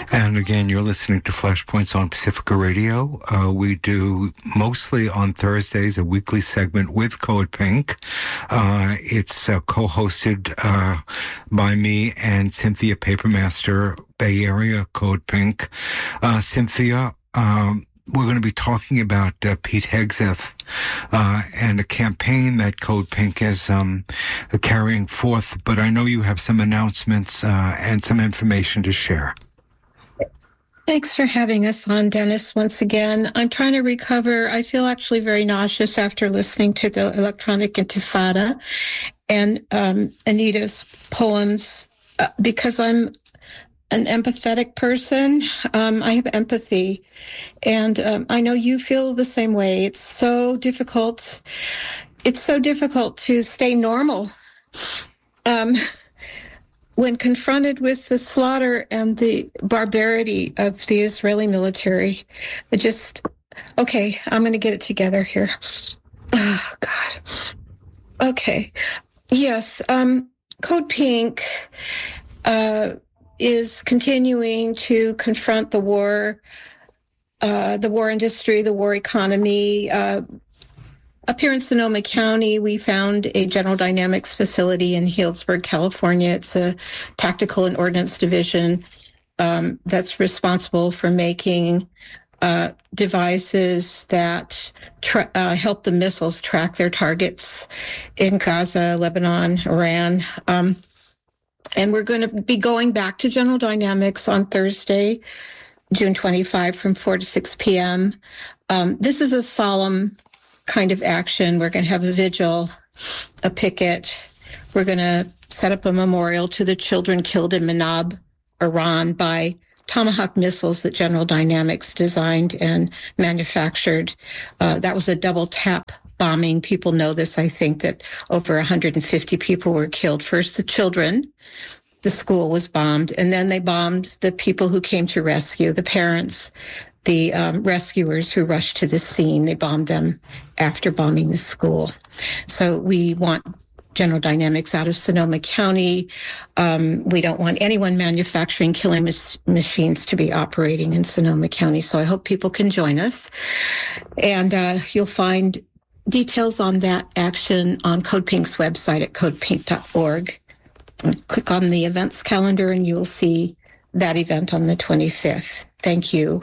And again, you're listening to Flashpoints on Pacifica Radio. We do mostly on Thursdays a weekly segment with Code Pink. It's co-hosted by me and Cynthia Papermaster, Bay Area Code Pink. Cynthia, we're going to be talking about Pete Hegseth and a campaign that Code Pink is carrying forth. But I know you have some announcements and some information to share. Thanks for having us on, Dennis, once again. I'm trying to recover. I feel actually very nauseous after listening to the Electronic Intifada and Anita's poems because I'm an empathetic person. I have empathy, and I know you feel the same way. It's so difficult. It's so difficult to stay normal when confronted with the slaughter and the barbarity of the Israeli military. Okay, I'm going to get it together here. Oh, God. Okay. Yes, Code Pink is continuing to confront the war industry, the war economy. Up here in Sonoma County, we found a General Dynamics facility in Healdsburg, California. It's a tactical and ordnance division that's responsible for making devices that help the missiles track their targets in Gaza, Lebanon, Iran. And we're going to be going back to General Dynamics on Thursday, June 25, from 4 to 6 p.m. This is a solemn kind of action. We're going to have a vigil, a picket. We're going to set up a memorial to the children killed in Manab, Iran, by Tomahawk missiles that General Dynamics designed and manufactured. That was a double tap bombing. People know this. I think that over 150 people were killed. First, the children. The school was bombed, and then they bombed the people who came to rescue, the parents, the rescuers who rushed to the scene. They bombed them after bombing the school. So we want General Dynamics out of Sonoma County. We don't want anyone manufacturing killing machines to be operating in Sonoma County. So I hope people can join us. And you'll find details on that action on Code Pink's website at codepink.org. Click on the events calendar and you'll see that event on the 25th. Thank you.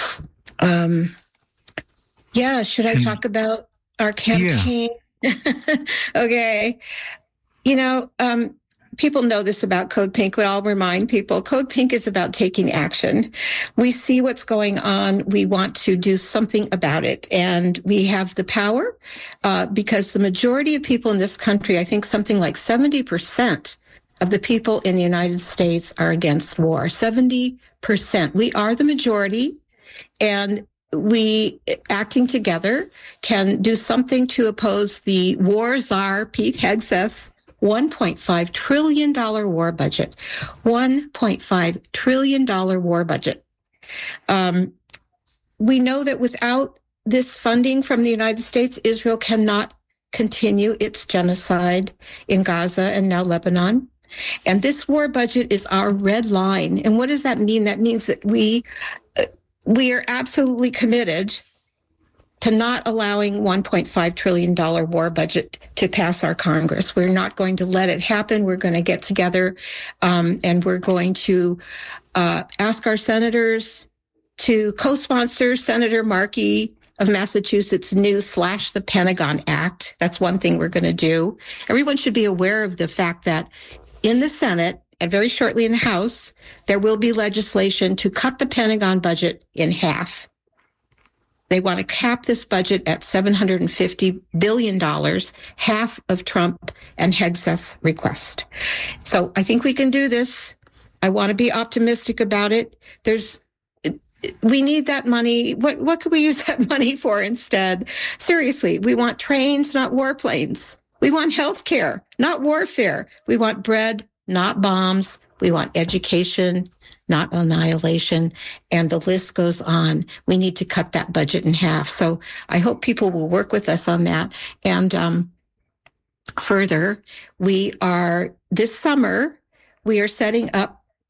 Should I talk about our campaign? Yeah. Okay. People know this about Code Pink, but I'll remind people, Code Pink is about taking action. We see what's going on. We want to do something about it. And we have the power because the majority of people in this country, I think something like 70% of the people in the United States are against war. 70%. We are the majority, and we, acting together, can do something to oppose the war czar, Pete Hegseth's $1.5 trillion war budget. $1.5 trillion war budget. We know that without this funding from the United States, Israel cannot continue its genocide in Gaza and now Lebanon. And this war budget is our red line. And what does that mean? That means that we are absolutely committed to not allowing $1.5 trillion war budget to pass our Congress. We're not going to let it happen. We're going to get together and we're going to ask our senators to co-sponsor Senator Markey of Massachusetts' new / the Pentagon Act. That's one thing we're going to do. Everyone should be aware of the fact that in the Senate, and very shortly in the House, there will be legislation to cut the Pentagon budget in half. They want to cap this budget at $750 billion, half of Trump and Hegseth's request. So I think we can do this. I want to be optimistic about it. We need that money. What could we use that money for instead? Seriously, we want trains, not warplanes. We want health care, not warfare. We want bread, not bombs. We want education, not annihilation. And the list goes on. We need to cut that budget in half. So I hope people will work with us on that. And further, this summer, we are setting up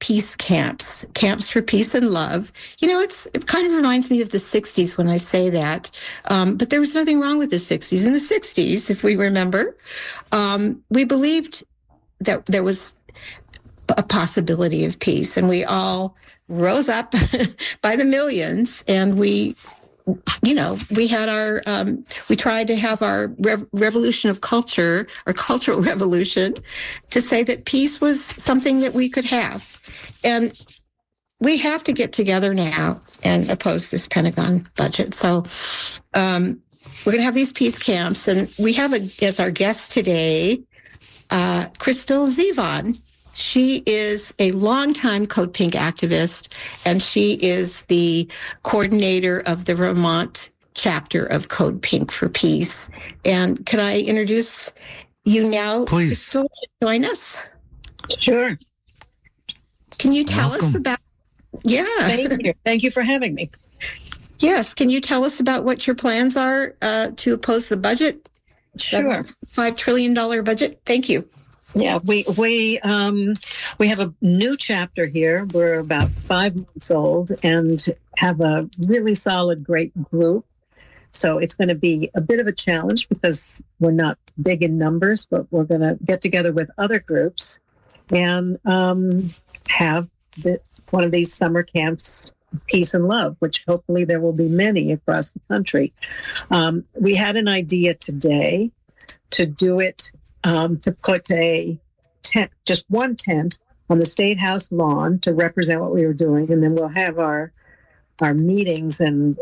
peace camps, camps for peace and love. It kind of reminds me of the 60s when I say that. But there was nothing wrong with the 60s. In the 60s, if we remember, we believed that there was a possibility of peace, and we all rose up by the millions, and we had our, we tried to have our revolution of culture, or cultural revolution, to say that peace was something that we could have. And we have to get together now and oppose this Pentagon budget. So we're going to have these peace camps, and we have as our guest today, Crystal Zevon. She is a longtime Code Pink activist, and she is the coordinator of the Vermont chapter of Code Pink for Peace. And can I introduce you now, please, Crystal, to join us? Sure. Can you tell us about... Yeah. Thank you. Thank you for having me. Yes. Can you tell us about what your plans are to oppose the budget? Sure. $5 trillion budget? Thank you. Yeah, we have a new chapter here. We're about 5 months old and have a really solid, great group. So it's going to be a bit of a challenge because we're not big in numbers, but we're going to get together with other groups and have one of these summer camps, Peace and Love, which hopefully there will be many across the country. We had an idea today to do it. To put a tent, just one tent, on the State House lawn to represent what we were doing, and then we'll have our meetings and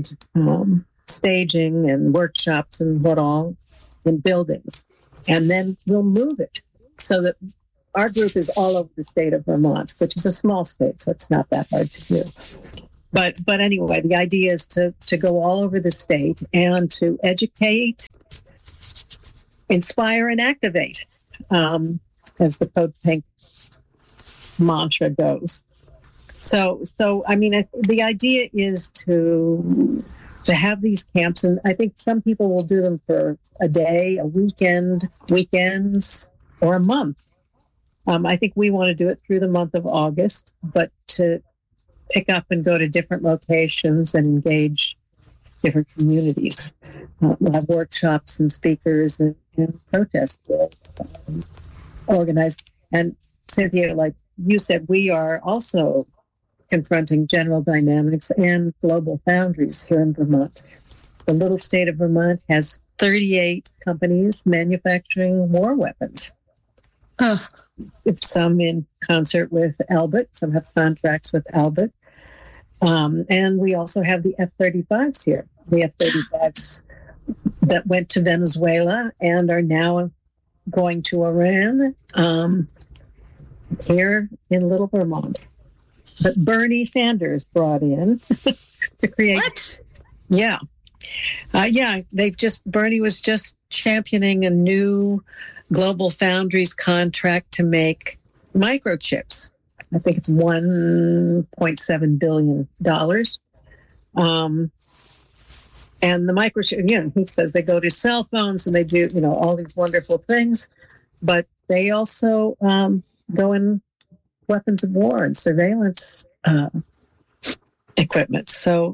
staging and workshops and what all in buildings, and then we'll move it so that our group is all over the state of Vermont, which is a small state, so it's not that hard to do. But anyway, the idea is to go all over the state and to educate, inspire, and activate, as the Code Pink mantra goes. So I mean, the idea is to have these camps, and I think some people will do them for a day, a weekend, weekends, or a month. I think we want to do it through the month of August, but to pick up and go to different locations and engage different communities. We'll have workshops and speakers and protests organized. And Cynthia, like you said, we are also confronting General Dynamics and Global Foundries here in Vermont. The little state of Vermont has 38 companies manufacturing war weapons. Some in concert with Albert, some have contracts with Albert. And we also have the F-35s here. The F-35s that went to Venezuela and are now going to Iran here in Little Vermont. But Bernie Sanders brought in to create... What? Yeah. Bernie was just championing a new Global Foundries contract to make microchips. I think it's $1.7 billion. And the microchip, he says they go to cell phones and they do, all these wonderful things, but they also go in weapons of war and surveillance equipment. So,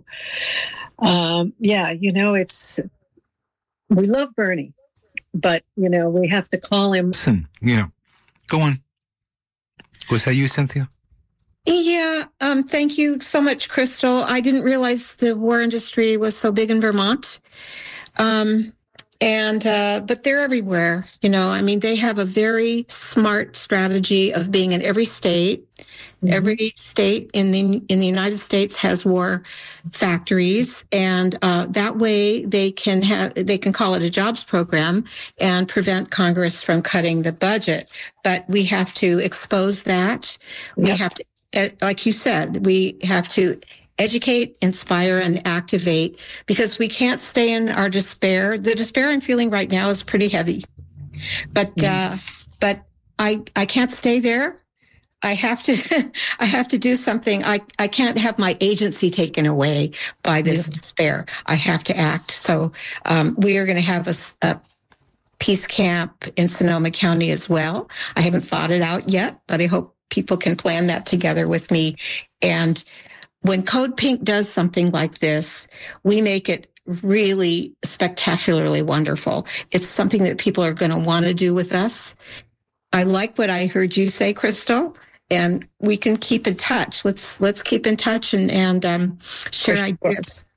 it's, we love Bernie, but, we have to call him. Listen, go on. Was that you, Cynthia? Yeah, thank you so much, Crystal. I didn't realize the war industry was so big in Vermont. But they're everywhere. They have a very smart strategy of being in every state. Mm-hmm. Every state in the United States has war factories, and that way they can call it a jobs program and prevent Congress from cutting the budget. But we have to expose that. Yep. We have to, like you said, we have to educate, inspire, and activate, because we can't stay in our despair. The despair I'm feeling right now is pretty heavy, but I can't stay there. I have to do something. I can't have my agency taken away by this despair. I have to act. So we are going to have a peace camp in Sonoma County as well. I haven't thought it out yet, but I hope people can plan that together with me. And when Code Pink does something like this, we make it really spectacularly wonderful. It's something that people are going to want to do with us. I like what I heard you say, Crystal, and we can keep in touch. Let's keep in touch and share ideas.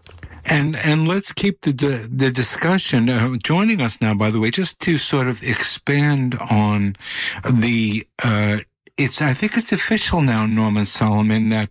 And let's keep the discussion. Joining us now, by the way, just to sort of expand on the I think it's official now, Norman Solomon, that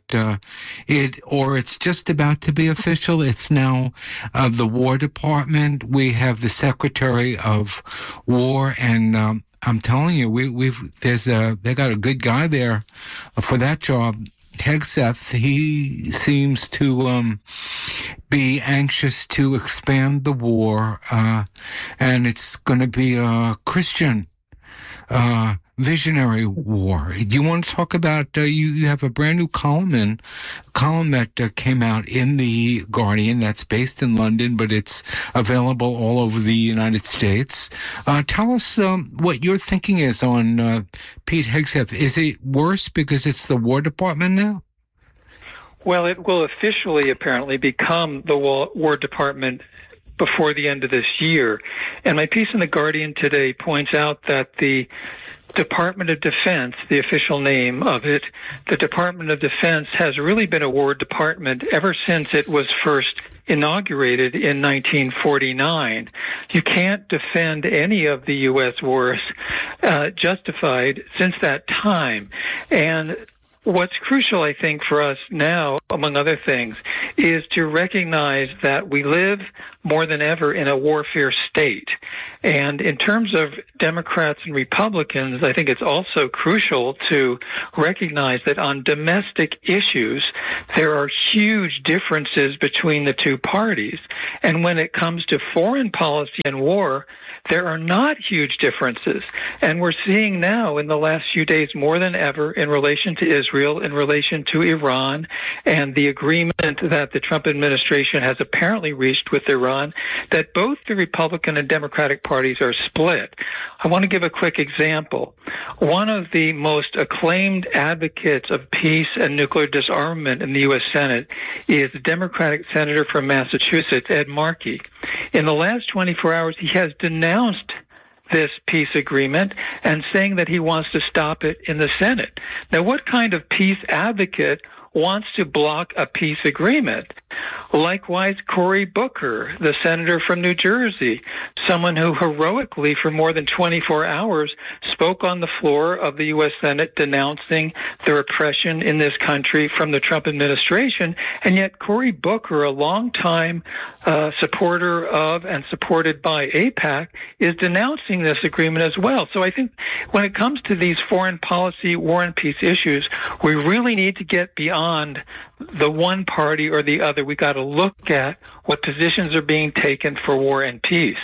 it's just about to be official. It's now the War Department. We have the Secretary of War, and I'm telling you, they got a good guy there for that job. Hegseth, he seems to be anxious to expand the war, and it's going to be a Christian visionary war. Do you want to talk about, you have a brand new column that came out in The Guardian that's based in London, but it's available all over the United States. Tell us what your thinking is on Pete Hegseth. Is it worse because it's the War Department now? Well, it will officially apparently become the War Department before the end of this year. And my piece in The Guardian today points out that the Department of Defense, the official name of it, the Department of Defense has really been a war department ever since it was first inaugurated in 1949. You can't defend any of the U.S. wars justified since that time. And what's crucial, I think, for us now, among other things, is to recognize that we live more than ever in a warfare state. And in terms of Democrats and Republicans, I think it's also crucial to recognize that on domestic issues, there are huge differences between the two parties. And when it comes to foreign policy and war, there are not huge differences. And we're seeing now in the last few days more than ever in relation to Israel, in relation to Iran, and the agreement that the Trump administration has apparently reached with Iran, that both the Republican and Democratic parties are split. I want to give a quick example. One of the most acclaimed advocates of peace and nuclear disarmament in the U.S. Senate is the Democratic senator from Massachusetts, Ed Markey. In the last 24 hours, he has denounced this peace agreement and saying that he wants to stop it in the Senate. Now, what kind of peace advocate wants to block a peace agreement? Likewise, Cory Booker, the senator from New Jersey, someone who heroically for more than 24 hours spoke on the floor of the U.S. Senate denouncing the repression in this country from the Trump administration. And yet Cory Booker, a longtime supporter of and supported by AIPAC, is denouncing this agreement as well. So I think when it comes to these foreign policy, war and peace issues, we really need to get beyond the one party or the other. We got to look at what positions are being taken for war and peace.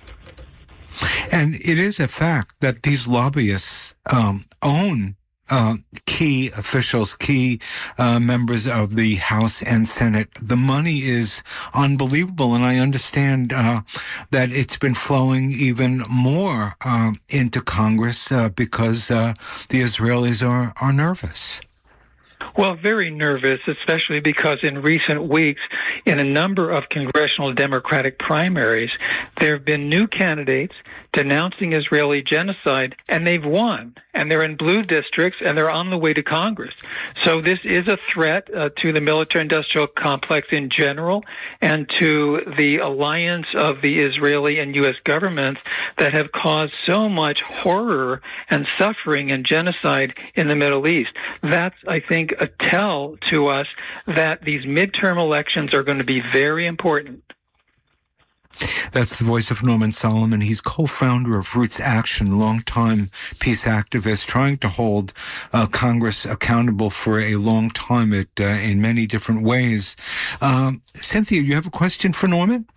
And it is a fact that these lobbyists own key officials, key members of the House and Senate. The money is unbelievable, and I understand that it's been flowing even more into Congress because the Israelis are nervous. Well, very nervous, especially because in recent weeks, in a number of congressional Democratic primaries, there have been new candidates denouncing Israeli genocide, and they've won. And they're in blue districts, and they're on the way to Congress. So this is a threat to the military-industrial complex in general and to the alliance of the Israeli and U.S. governments that have caused so much horror and suffering and genocide in the Middle East. That's, I think, a tell to us that these midterm elections are going to be very important. That's the voice of Norman Solomon. He's co-founder of Roots Action, longtime peace activist, trying to hold Congress accountable for a long time in many different ways. Cynthia, you have a question for Norman?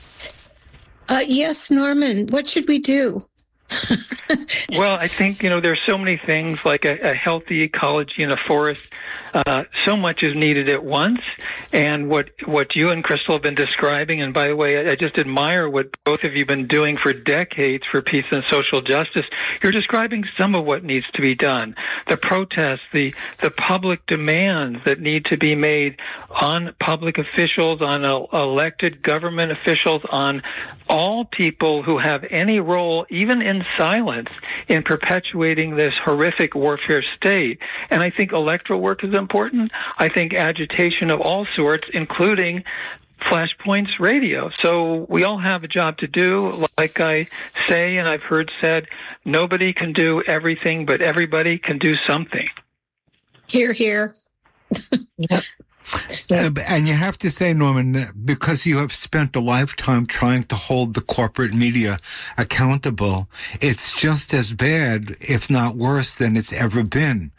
Yes, Norman. What should we do? Well, I think, there's so many things like a healthy ecology in a forest, so much is needed at once. And what you and Crystal have been describing, and by the way, I just admire what both of you have been doing for decades for peace and social justice. You're describing some of what needs to be done. The protests, the public demands that need to be made on public officials, on elected government officials, on all people who have any role, even in silence, in perpetuating this horrific warfare state. And I think electoral work is important. I think agitation of all sorts, including Flashpoints Radio. So we all have a job to do. Like I say, and I've heard said, nobody can do everything, but everybody can do something. Hear, hear. Yep. And you have to say, Norman, because you have spent a lifetime trying to hold the corporate media accountable, it's just as bad, if not worse, than it's ever been.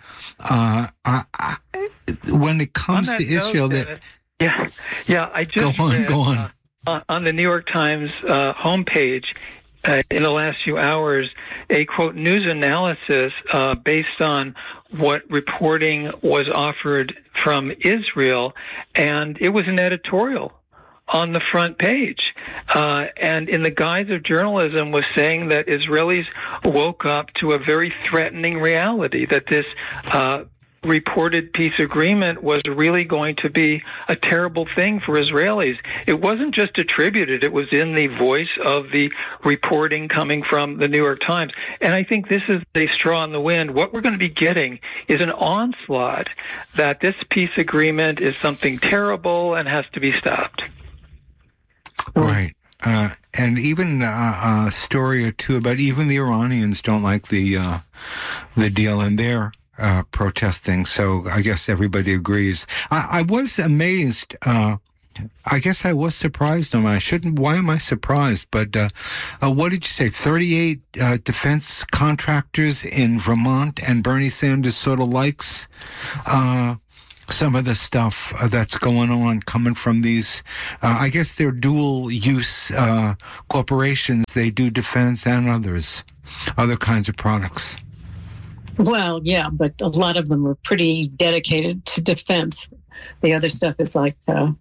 When it comes to Israel, I just go on. On the New York Times homepage, in the last few hours, a, quote, news analysis based on what reporting was offered from Israel, and it was an editorial on the front page. And in the guise of journalism was saying that Israelis woke up to a very threatening reality, that this reported peace agreement was really going to be a terrible thing for Israelis. It wasn't just attributed, it was in the voice of the reporting coming from the New York Times. And I think this is a straw in the wind. What we're going to be getting is an onslaught that this peace agreement is something terrible and has to be stopped. Right. And even a story or two about even the Iranians don't like the deal, and they're protesting. So I guess everybody agrees. I was amazed. I guess I was surprised. I shouldn't. Why am I surprised? But what did you say? 38 defense contractors in Vermont, and Bernie Sanders sort of likes some of the stuff that's going on coming from these. I guess they're dual-use corporations. They do defense and other kinds of products. Well, yeah, but a lot of them are pretty dedicated to defense. The other stuff is like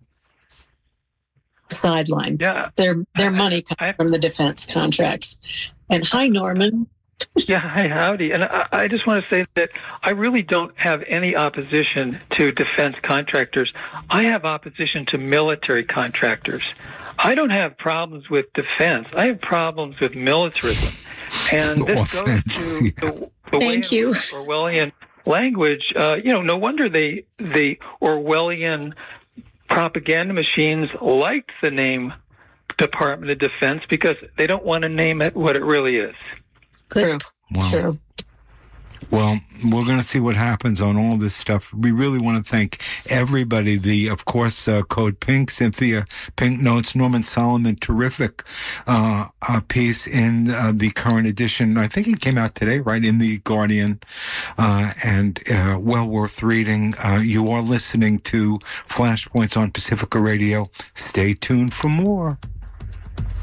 sideline. Yeah, their money comes from the defense contracts. And hi, Norman. Yeah, hi, howdy. And I just want to say that I really don't have any opposition to defense contractors. I have opposition to military contractors. I don't have problems with defense. I have problems with militarism. And this goes to the Thank you. Orwellian language. No wonder the Orwellian propaganda machines liked the name Department of Defense, because they don't want to name it what it really is. Good. True. Well, we're going to see what happens on all this stuff. We really want to thank everybody. Of course, Code Pink, Cynthia Pink Notes, Norman Solomon, terrific piece in the current edition. I think it came out today, right, in The Guardian, and well worth reading. You are listening to Flashpoints on Pacifica Radio. Stay tuned for more.